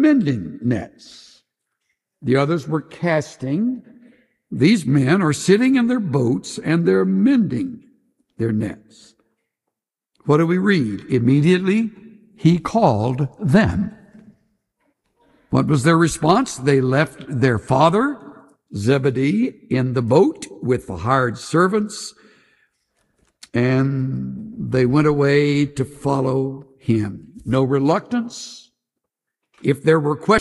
mending nets. The others were casting. These men are sitting in their boats and they're mending their nets. What do we read? Immediately, he called them. What was their response? They left their father, Zebedee, in the boat with the hired servants, and they went away to follow him. No reluctance. If there were questions,